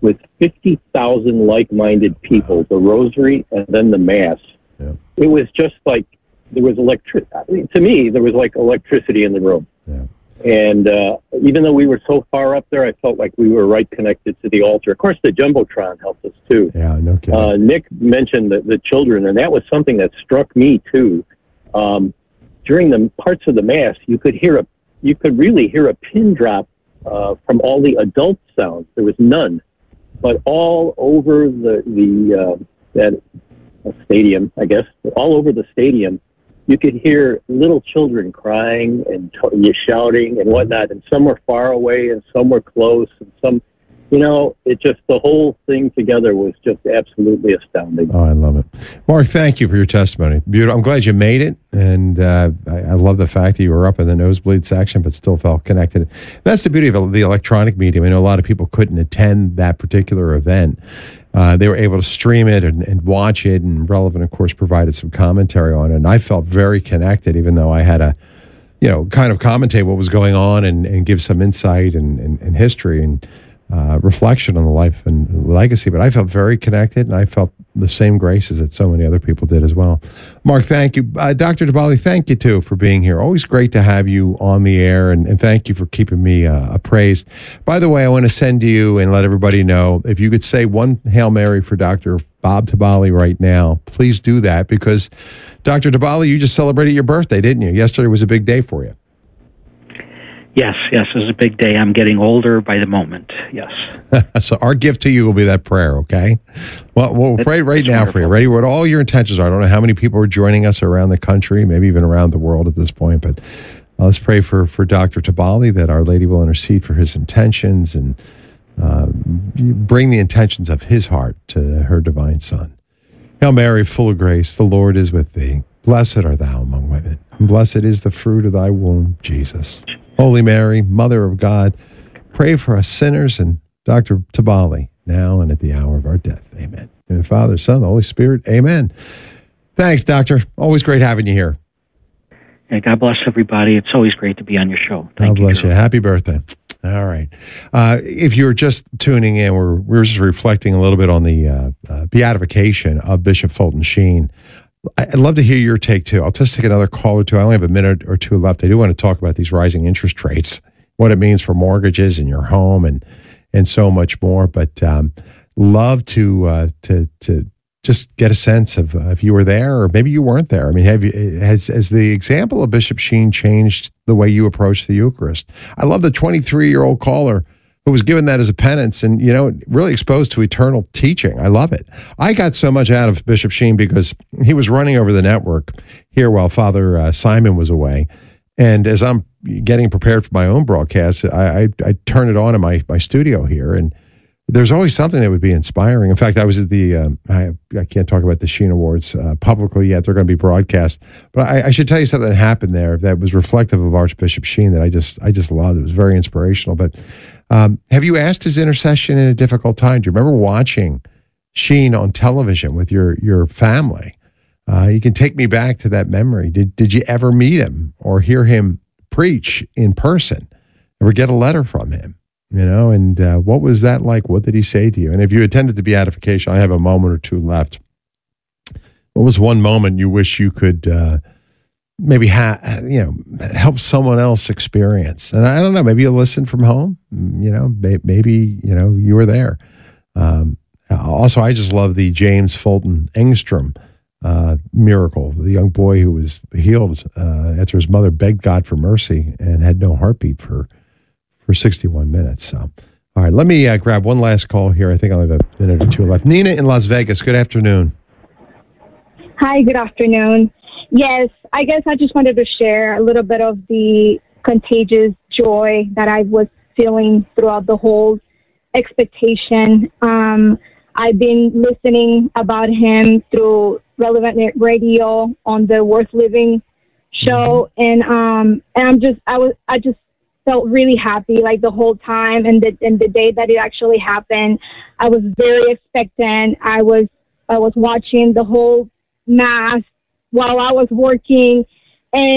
with fifty thousand like-minded people, the rosary and then the Mass. Yeah. It was just like there was electric. I mean, to me, there was like electricity in the room. Yeah. And uh, even though we were so far up there, I felt like we were right connected to the altar. Of course, the Jumbotron helped us, too. Yeah, no kidding. Uh, Nick mentioned the, the children, and that was something that struck me, too. Um, during the parts of the Mass, you could hear a, you could really hear a pin drop uh, from all the adult sounds. There was none. But all over the, the uh, that uh, stadium, I guess, all over the stadium, you could hear little children crying and t- shouting and whatnot, and some were far away and some were close, and some, you know, it just, the whole thing together was just absolutely astounding. Oh, I love it. Mark, thank you for your testimony. Beautiful. I'm glad you made it, and uh, I, I love the fact that you were up in the nosebleed section but still felt connected. That's the beauty of the electronic medium. I know a lot of people couldn't attend that particular event. Uh, they were able to stream it and, and watch it, and Relevant, of course, provided some commentary on it. And I felt very connected, even though I had a, you know, kind of commentate what was going on and, and give some insight and, and, and history and uh, reflection on the life and legacy. But I felt very connected, and I felt the same graces that so many other people did as well. Mark, thank you. Uh, Doctor DiBali, thank you, too, for being here. Always great to have you on the air, and, and thank you for keeping me uh, appraised. By the way, I want to send you and let everybody know, if you could say one Hail Mary for Doctor Bob DiBali right now, please do that, because Doctor DiBali, you just celebrated your birthday, didn't you? Yesterday was a big day for you. Yes, yes, it was a big day. I'm getting older by the moment, yes. So our gift to you will be that prayer, okay? Well, we'll That's, pray right now wonderful. for you. Ready? What all your intentions are. I don't know how many people are joining us around the country, maybe even around the world at this point, but uh, let's pray for, for Doctor DiBali, that Our Lady will intercede for his intentions and uh, bring the intentions of his heart to her divine Son. Hail Mary, full of grace, the Lord is with thee. Blessed art thou among women, and blessed is the fruit of thy womb, Jesus. Holy Mary, Mother of God, pray for us sinners and Doctor DiBali, now and at the hour of our death. Amen. In the Father, Son, the Holy Spirit. Amen. Thanks, Doctor. Always great having you here. Yeah, God bless everybody. It's always great to be on your show. Thank God bless you. you. Happy birthday. All right. Uh, if you're just tuning in, we're, we're just reflecting a little bit on the uh, uh, beatification of Bishop Fulton Sheen. I'd love to hear your take, too. I'll just take another call or two. I only have a minute or two left. I do want to talk about these rising interest rates, what it means for mortgages in your home, and and so much more. But um, love to uh, to to just get a sense of uh, if you were there or maybe you weren't there. I mean, have you, has, has the example of Bishop Sheen changed the way you approach the Eucharist? I love the twenty-three-year-old caller who was given that as a penance and, you know, really exposed to eternal teaching. I love it. I got so much out of Bishop Sheen because he was running over the network here while Father uh, Simon was away. And as I'm getting prepared for my own broadcast, I, I, I turn it on in my, my studio here, and there's always something that would be inspiring. In fact, I was at the, um, I, I can't talk about the Sheen Awards uh, publicly yet. They're going to be broadcast. But I, I should tell you something that happened there that was reflective of Archbishop Sheen that I just, I just loved. It was very inspirational. But um, have you asked his intercession in a difficult time? Do you remember watching Sheen on television with your, your family? Uh, you can take me back to that memory. Did, did you ever meet him or hear him preach in person? Ever get a letter from him? You know, and uh, what was that like? What did he say to you? And if you attended the beatification, I have a moment or two left. What was one moment you wish you could uh, maybe ha- you know, help someone else experience? And I don't know, maybe you listened from home. You know, maybe, you know, you were there. Um, also, I just love the James Fulton Engstrom uh, miracle, the young boy who was healed uh, after his mother begged God for mercy and had no heartbeat for for sixty-one minutes. So, all right, let me uh, grab one last call here. I think I'll have a minute or two left. Nina in Las Vegas, good afternoon. Hi, good afternoon. Yes, I guess I just wanted to share a little bit of the contagious joy that I was feeling throughout the whole expectation. Um, I've been listening about him through Relevant Radio on the Worth Living show, and um, and I'm just I was I just. felt really happy like the whole time, and the and the day that it actually happened, I was very expectant. I was I was watching the whole mass while I was working, and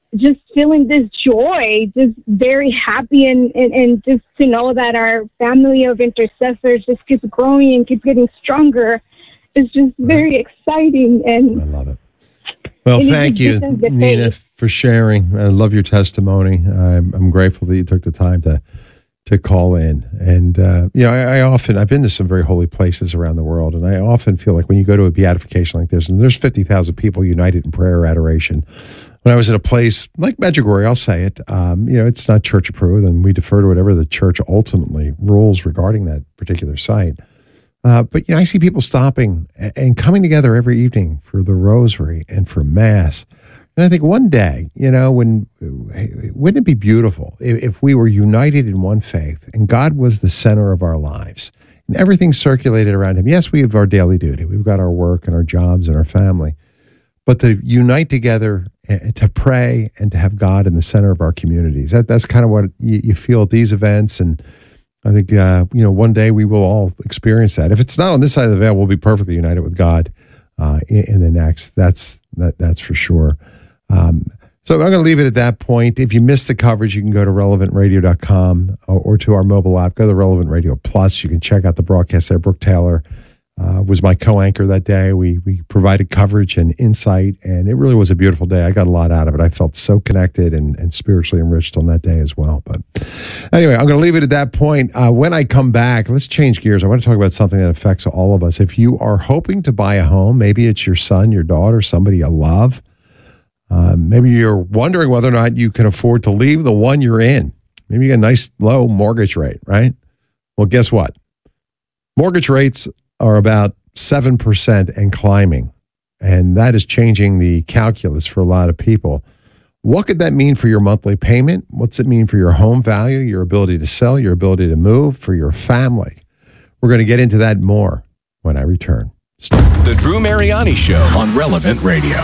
just feeling this joy, just very happy, and, and, and just to know that our family of intercessors just keeps growing and keeps getting stronger. It's just very exciting. And I love it. Well, thank you, Nina, for sharing. I love your testimony. I'm, I'm grateful that you took the time to to call in. And, uh, you know, I, I often, I've been to some very holy places around the world, and I often feel like when you go to a beatification like this, and there's fifty thousand people united in prayer or adoration. When I was at a place like Medjugorje, I'll say it, um, you know, it's not church approved, and we defer to whatever the church ultimately rules regarding that particular site. Uh, but, you know, I see people stopping and, and coming together every evening for the rosary and for Mass. And I think one day, you know, when wouldn't it be beautiful if, if we were united in one faith and God was the center of our lives and everything circulated around him? Yes, we have our daily duty. We've got our work and our jobs and our family. But to unite together and to pray and to have God in the center of our communities, that, that's kind of what you, you feel at these events. And I think, uh, you know, one day we will all experience that. If it's not on this side of the veil, we'll be perfectly united with God uh, in, in the next. That's that, that's for sure. Um, so I'm going to leave it at that point. If you missed the coverage, you can go to relevant radio dot com or, or to our mobile app. Go to Relevant Radio Plus. You can check out the broadcast there. Brooke Taylor uh, was my co-anchor that day. We we provided coverage and insight, and it really was a beautiful day. I got a lot out of it. I felt so connected and, and spiritually enriched on that day as well. But anyway, I'm going to leave it at that point. Uh, when I come back, let's change gears. I want to talk about something that affects all of us. If you are hoping to buy a home, maybe it's your son, your daughter, somebody you love. Uh, maybe you're wondering whether or not you can afford to leave the one you're in. Maybe you got a nice low mortgage rate, right? Well, guess what? Mortgage rates are about seven percent and climbing, and that is changing the calculus for a lot of people. What could that mean for your monthly payment? What's it mean for your home value, your ability to sell, your ability to move, for your family? We're going to get into that more when I return. The Drew Mariani Show on Relevant Radio.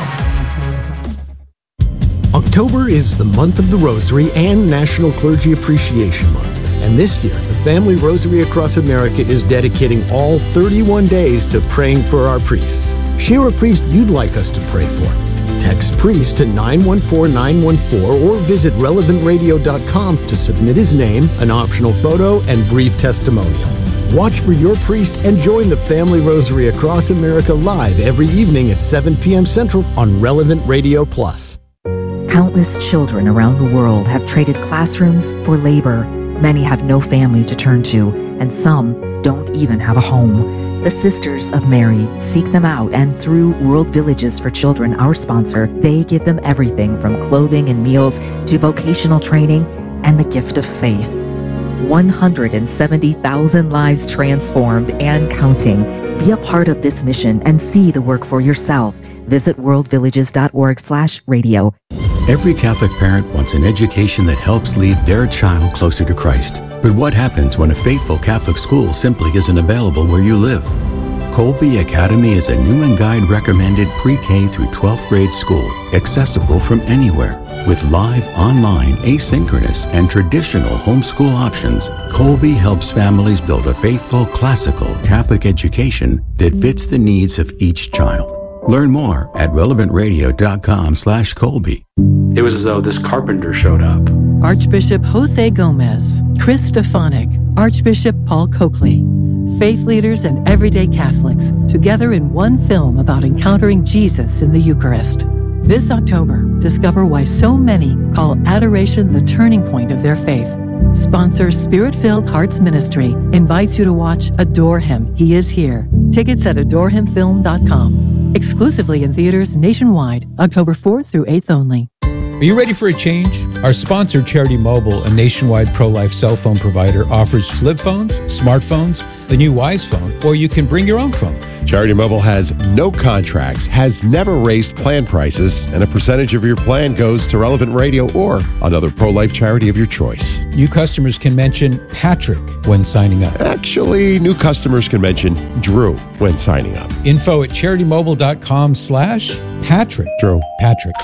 October is the month of the Rosary and National Clergy Appreciation Month. And this year, the Family Rosary Across America is dedicating all thirty-one days to praying for our priests. Share a priest you'd like us to pray for. Text priest to nine one four nine one four or visit relevant radio dot com to submit his name, an optional photo, and brief testimonial. Watch for your priest and join the Family Rosary Across America live every evening at seven p.m. Central on Relevant Radio Plus. Countless children around the world have traded classrooms for labor. Many have no family to turn to, and some don't even have a home. The Sisters of Mary seek them out, and through World Villages for Children, our sponsor, they give them everything from clothing and meals to vocational training and the gift of faith. one hundred seventy thousand lives transformed and counting. Be a part of this mission and see the work for yourself. Visit world villages dot org slash radio. Every Catholic parent wants an education that helps lead their child closer to Christ. But what happens when a faithful Catholic school simply isn't available where you live? Colby Academy is a Newman Guide recommended pre-K through twelfth grade school, accessible from anywhere. With live, online, asynchronous, and traditional homeschool options, Colby helps families build a faithful, classical Catholic education that fits the needs of each child. Learn more at relevant radio dot com slash Colby. It was as though this carpenter showed up. Archbishop Jose Gomez, Chris Stefanik, Archbishop Paul Coakley, faith leaders and everyday Catholics together in one film about encountering Jesus in the Eucharist. This October, discover why so many call adoration the turning point of their faith. Sponsor Spirit-Filled Hearts Ministry invites you to watch Adore Him, He Is Here. Tickets at adore him film dot com. Exclusively in theaters nationwide, October fourth through eighth only. Are you ready for a change? Our sponsor, Charity Mobile, a nationwide pro-life cell phone provider, offers flip phones, smartphones, the new Wise phone, or you can bring your own phone. Charity Mobile has no contracts, has never raised plan prices, and a percentage of your plan goes to Relevant Radio or another pro-life charity of your choice. New customers can mention Patrick when signing up. Actually, new customers can mention Drew when signing up. Info at charity mobile dot com slash Patrick. Drew. Patrick.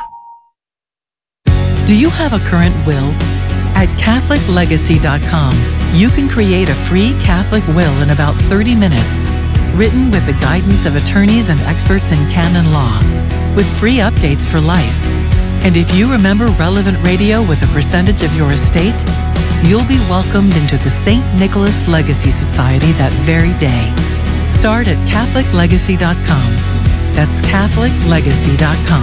Do you have a current will? At catholic legacy dot com, you can create a free Catholic will in about thirty minutes, written with the guidance of attorneys and experts in canon law, with free updates for life. And if you remember Relevant Radio with a percentage of your estate, you'll be welcomed into the Saint Nicholas Legacy Society that very day. Start at Catholic Legacy dot com. That's Catholic Legacy dot com.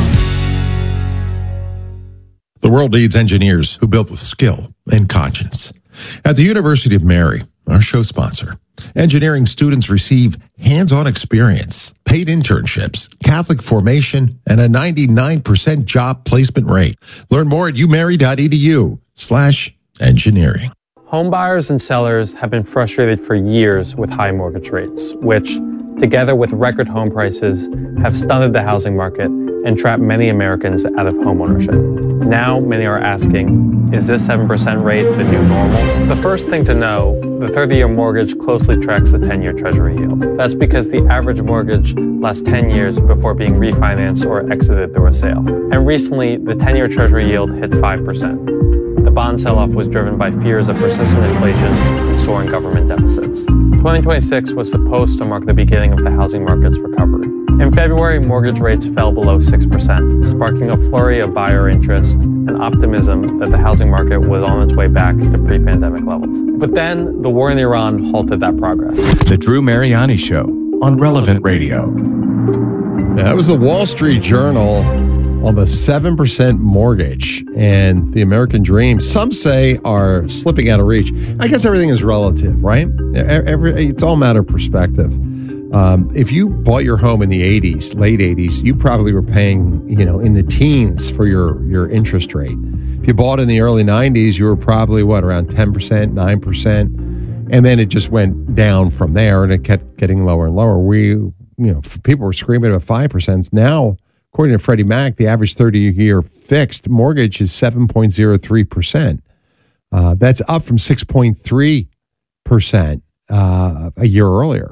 The world needs engineers who build with skill and conscience. At the University of Mary, our show sponsor, engineering students receive hands-on experience, paid internships, Catholic formation, and a ninety-nine percent job placement rate. Learn more at umary.edu slash engineering. Home buyers and sellers have been frustrated for years with high mortgage rates, which, together with record home prices, have stunted the housing market and trapped many Americans out of homeownership. Now, many are asking, is this seven percent rate the new normal? The first thing to know, the thirty-year mortgage closely tracks the ten-year Treasury yield. That's because the average mortgage lasts ten years before being refinanced or exited through a sale. And recently, the ten-year Treasury yield hit five percent. The bond sell-off was driven by fears of persistent inflation and soaring government deficits. twenty twenty-six was supposed to mark the beginning of the housing market's recovery. In February, mortgage rates fell below six percent, sparking a flurry of buyer interest and optimism that the housing market was on its way back to pre-pandemic levels. But then, the war in Iran halted that progress. The Drew Mariani Show on Relevant Radio. Yeah, that was the Wall Street Journal on the seven percent mortgage and the American dream. Some say are slipping out of reach. I guess everything is relative, right? Every, it's all a matter of perspective. Um, if you bought your home in the eighties, late eighties, you probably were paying, you know, in the teens for your, your interest rate. If you bought in the early nineties, you were probably, what, around ten percent, nine percent. And then it just went down from there and it kept getting lower and lower. We, you know, people were screaming about five percent. Now, according to Freddie Mac, the average thirty-year fixed mortgage is seven point zero three percent. Uh, that's up from six point three percent uh, a year earlier.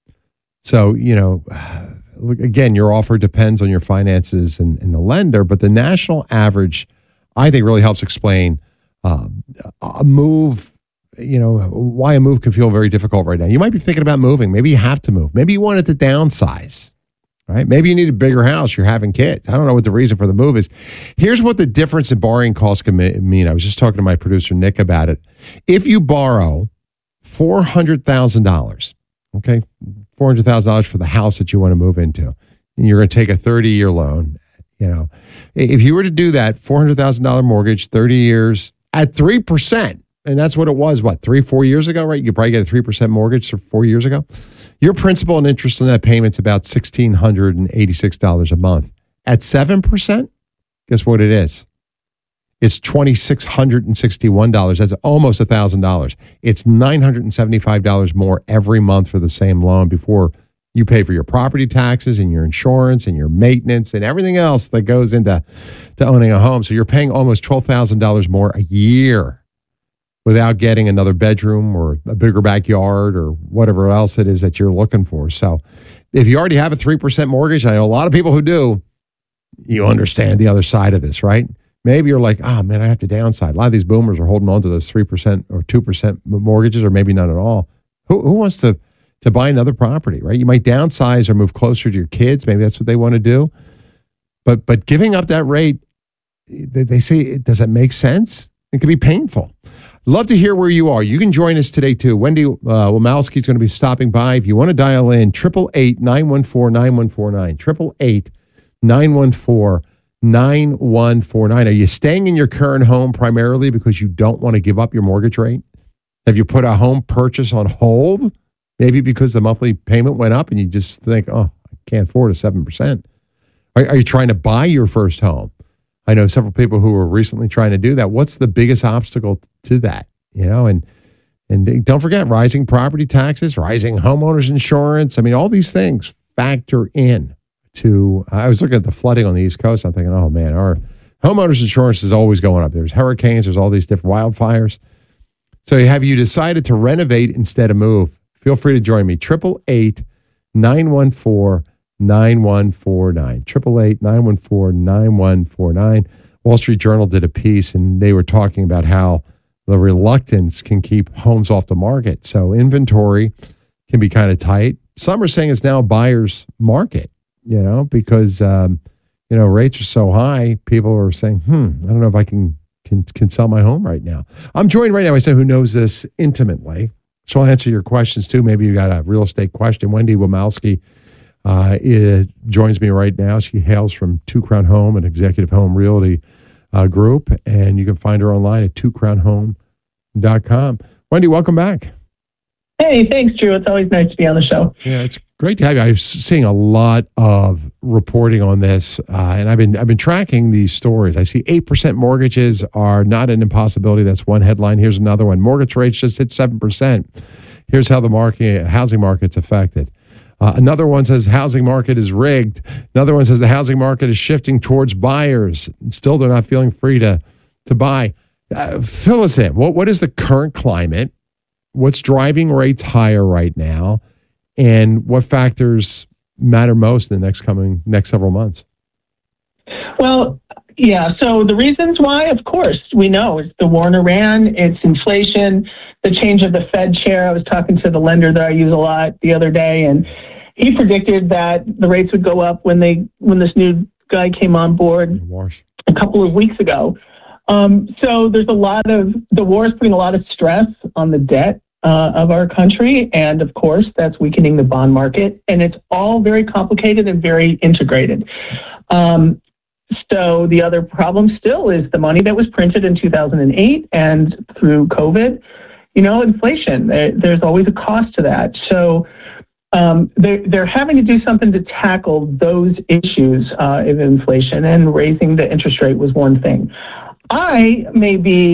So, you know, again, your offer depends on your finances and, and the lender, but the national average, I think, really helps explain uh, a move, you know, why a move can feel very difficult right now. You might be thinking about moving. Maybe you have to move. Maybe you wanted to downsize. Right? Maybe you need a bigger house. You're having kids. I don't know what the reason for the move is. Here's what the difference in borrowing costs can mean. I was just talking to my producer, Nick, about it. If you borrow four hundred thousand dollars, okay, four hundred thousand dollars for the house that you want to move into, and you're going to take a thirty-year loan, you know, if you were to do that, four hundred thousand dollars mortgage, thirty years at three percent, and that's what it was, what, three, four years ago, right? You probably get a three percent mortgage for four years ago. Your principal and interest on that payment's about one thousand six hundred eighty-six dollars a month. At seven percent, guess what it is? It's two thousand six hundred sixty-one dollars. That's almost one thousand dollars. It's nine hundred seventy-five dollars more every month for the same loan before you pay for your property taxes and your insurance and your maintenance and everything else that goes into to owning a home. So you're paying almost twelve thousand dollars more a year without getting another bedroom or a bigger backyard or whatever else it is that you're looking for. So if you already have a three percent mortgage, I know a lot of people who do, you understand the other side of this, right? Maybe you're like, oh, man, I have to downsize. A lot of these boomers are holding on to those three percent or two percent mortgages, or maybe none at all. Who, who wants to, to buy another property, right? You might downsize or move closer to your kids. Maybe that's what they want to do. But but giving up that rate, they, they say, does that make sense? It can be painful. Love to hear where you are. You can join us today, too. Wendy uh, Womalski is going to be stopping by. If you want to dial in, eight eight eight, nine one four, nine one four nine, eight eight eight, nine one four, nine one four nine. Are you staying in your current home primarily because you don't want to give up your mortgage rate? Have you put a home purchase on hold? Maybe because the monthly payment went up and you just think, oh, I can't afford a seven percent. Are, are you trying to buy your first home? I know several people who were recently trying to do that. What's the biggest obstacle to that? You know, and and don't forget rising property taxes, rising homeowners insurance. I mean, all these things factor in to, I was looking at the flooding on the East Coast. I'm thinking, oh man, our homeowners insurance is always going up. There's hurricanes, there's all these different wildfires. So have you decided to renovate instead of move? Feel free to join me. eight eight eight, nine one four, nine one four nine. eight eight eight, nine one four, nine one four nine. Wall Street Journal did a piece and they were talking about how the reluctance can keep homes off the market. So inventory can be kind of tight. Some are saying it's now a buyer's market, you know, because um, you know, rates are so high, people are saying, hmm, I don't know if I can can, can sell my home right now. I'm joined right now by someone who knows this intimately. She'll answer your questions too. Maybe you got a real estate question. Wendy Womowski uh, is, joins me right now. She hails from Two Crown Home, an executive home realty uh, group, and you can find her online at two crown home dot com. Wendy, welcome back. Hey, thanks, Drew. It's always nice to be on the show. Yeah, it's great to have you. I'm seeing a lot of reporting on this, uh, and I've been I've been tracking these stories. I see eight percent mortgages are not an impossibility. That's one headline. Here's another one. Mortgage rates just hit seven percent. Here's how the market, housing market's affected. Uh, another one says housing market is rigged. Another one says the housing market is shifting towards buyers. Still, they're not feeling free to to buy. Uh, fill us in. What what is the current climate? What's driving rates higher right now, and what factors matter most in the next coming next several months? Well, yeah. So the reasons why, of course, we know it's the war in Iran, it's inflation, the change of the Fed chair. I was talking to the lender that I use a lot the other day, and he predicted that the rates would go up when they when this new guy came on board a couple of weeks ago. Um, so there's a lot of, the war is putting a lot of stress on the debt uh, of our country. And of course, that's weakening the bond market. And it's all very complicated and very integrated. Um, so the other problem still is the money that was printed in two thousand eight and through COVID, you know, inflation. There, there's always a cost to that. So um, they're, they're having to do something to tackle those issues uh, of inflation, and raising the interest rate was one thing. I may be